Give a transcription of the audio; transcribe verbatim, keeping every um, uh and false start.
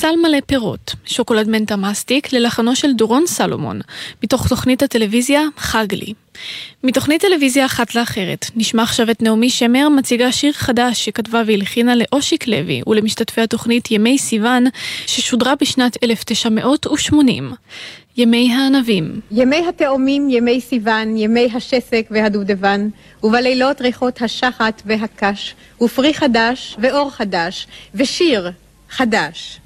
סל מלא פירות, שוקולד מנטה מסטיק ללחנו של דורון סלומון, מתוך תוכנית הטלוויזיה חג לי. מתוכנית טלוויזיה אחת לאחרת, נשמע עכשיו את נעמי שמר מציגה שיר חדש שכתבה והלחינה לאושיק לוי ולמשתתפי התוכנית ימי סיוון, ששודרה בשנת אלף תשע מאות ושמונים. ימי הענבים. ימי התאומים, ימי סיוון, ימי השסק והדובדבן, ובלילות ריחות השחת והקש, ופרי חדש ואור חדש, ושיר חדש.